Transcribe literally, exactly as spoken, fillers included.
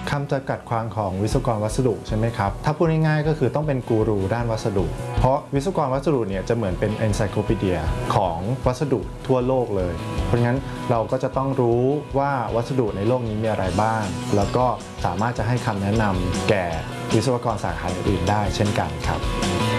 คำจำกัดความของวิศวกรวัสดุใช่ไหมครับถ้าพูดง่ายๆก็คือต้องเป็นกูรูด้านวัสดุ เพราะวิศวกรวัสดุเนี่ยจะเหมือนเป็นเอนไซโคปีเดียของวัสดุทั่วโลกเลยเพราะงั้นเราก็จะต้องรู้ว่าวัสดุในโลกนี้มีอะไรบ้างแล้วก็สามารถจะให้คำแนะนำแก่วิศวกรสาขาอื่นได้เช่นกันครับ